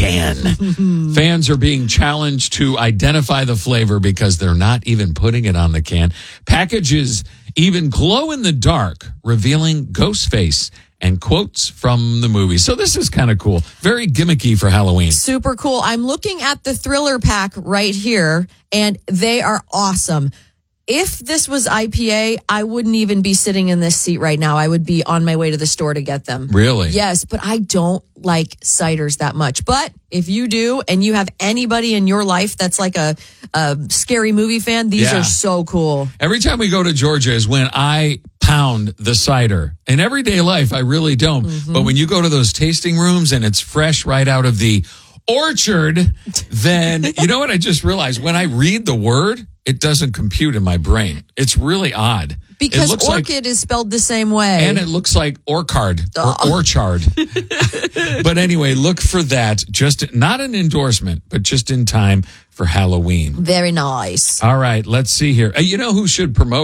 can. Fans are being challenged to identify the flavor because they're not even putting it on the can. Packages even glow in the dark, revealing Ghostface and quotes from the movie. So this is kind of cool. Very gimmicky for Halloween. Super cool. I'm looking at the Thriller pack right here, and they are awesome. If this was IPA, I wouldn't even be sitting in this seat right now. I would be on my way to the store to get them. Really? Yes, but I don't like ciders that much. But if you do, and you have anybody in your life that's like a scary movie fan, these are so cool. Every time we go to Georgia is when I pound the cider. In everyday life, I really don't. Mm-hmm. But when you go to those tasting rooms and it's fresh right out of the orchard, then you know what I just realized? When I read the word, it doesn't compute in my brain. It's really odd. Because orchid is spelled the same way. And it looks like orchard or orchard. But anyway, look for that. Just not an endorsement, but just in time for Halloween. Very nice. All right, let's see here. You know who should promote